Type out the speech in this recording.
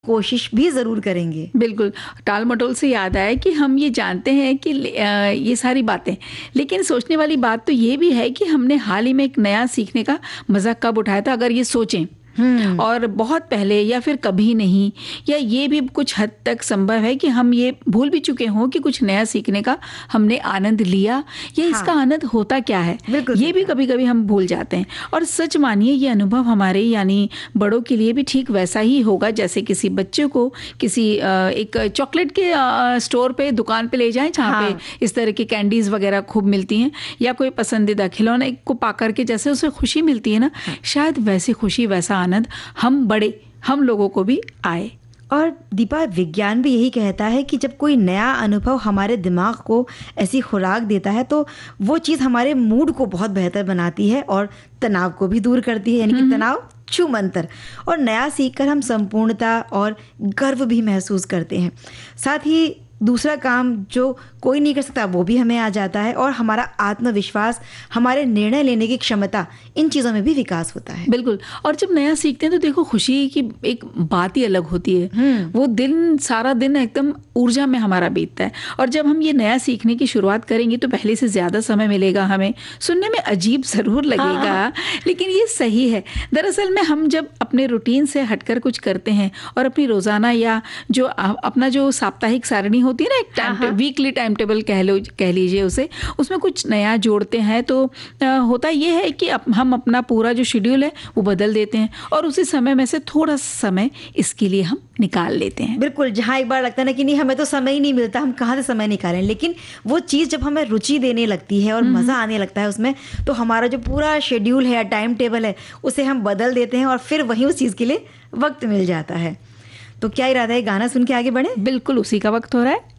कोशिश भी ज़रूर करेंगे। बिल्कुल, टाल-मटोल से याद आया कि हम ये जानते हैं कि ये सारी बातें, लेकिन सोचने वाली बात तो ये भी है कि हमने हाल ही में एक नया सीखने का मज़ा कब उठाया था, अगर ये सोचें। और बहुत पहले या फिर कभी नहीं, या ये भी कुछ हद तक संभव है कि हम ये भूल भी चुके हों कि कुछ नया सीखने का हमने आनंद लिया, या इसका आनंद होता क्या है, ये भी कभी-कभी हम भूल जाते हैं। और सच मानिए ये अनुभव हमारे यानी बड़ों के लिए भी ठीक वैसा ही होगा जैसे किसी बच्चे को किसी एक चॉकलेट के स्टोर पे, दुकान पे ले जाएं जहाँ पे इस तरह की कैंडीज वगैरह खूब मिलती हैं, या कोई पसंदीदा खिलौने को पाकर के जैसे उसे खुशी मिलती है ना, शायद वैसी खुशी, वैसा आनंद हम लोगों को भी आए। और दीपा, विज्ञान भी यही कहता है कि जब कोई नया अनुभव हमारे दिमाग को ऐसी खुराक देता है तो वो चीज़ हमारे मूड को बहुत बेहतर बनाती है और तनाव को भी दूर करती है, यानी कि तनाव छूमंतर। और नया सीखकर हम संपूर्णता और गर्व भी महसूस करते हैं। साथ ही दूसरा काम जो कोई नहीं कर सकता वो भी हमें आ जाता है, और हमारा आत्मविश्वास, हमारे निर्णय लेने की क्षमता, इन चीज़ों में भी विकास होता है। बिल्कुल। और जब नया सीखते हैं तो देखो खुशी की एक बात ही अलग होती है। वो दिन, सारा दिन एकदम ऊर्जा में हमारा बीतता है। और जब हम ये नया सीखने की शुरुआत करेंगे तो पहले से ज़्यादा समय मिलेगा हमें। सुनने में अजीब ज़रूर लगेगा, लेकिन ये सही है। दरअसल में हम जब अपने रूटीन से हटकर कुछ करते हैं और अपनी रोज़ाना या जो अपना जो साप्ताहिक सारणी होती है ना, एक वीकली टाइम टेबल कह लीजिए उसे, उसमें कुछ नया जोड़ते हैं तो होता ये है कि हम अपना पूरा जो शेड्यूल है वो बदल देते हैं, और उसी समय में से थोड़ा समय इसके लिए हम निकाल लेते हैं। बिल्कुल, जहाँ एक बार लगता है ना कि नहीं, हमें तो समय ही नहीं मिलता, हम कहाँ से समय निकालें, लेकिन वो चीज़ जब हमें रुचि देने लगती है और मज़ा आने लगता है उसमें, तो हमारा जो पूरा शेड्यूल है या टाइम टेबल है उसे हम बदल देते हैं और फिर वहीं उस चीज़ के लिए वक्त मिल जाता है। तो क्या इरादा है, गाना सुन के आगे बढ़े? बिल्कुल, उसी का वक्त हो रहा है।